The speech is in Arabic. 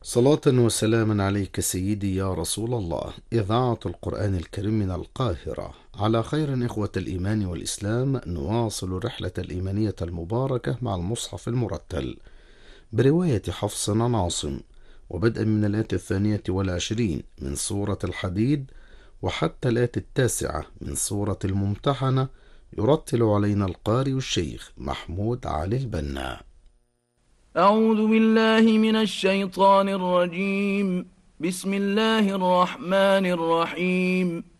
صلاة وسلاما عليك سيدي يا رسول الله. إذاعة القرآن الكريم من القاهرة، على خير إخوة الإيمان والإسلام. نواصل رحلة الإيمانية المباركة مع المصحف المرتل برواية حفصنا عاصم، وبدءا من الآية 22 من سورة الحديد وحتى الآية 9 من سورة الممتحنة. يرتل علينا القارئ الشيخ محمود علي البنا. أعوذ بالله من الشيطان الرجيم. بسم الله الرحمن الرحيم.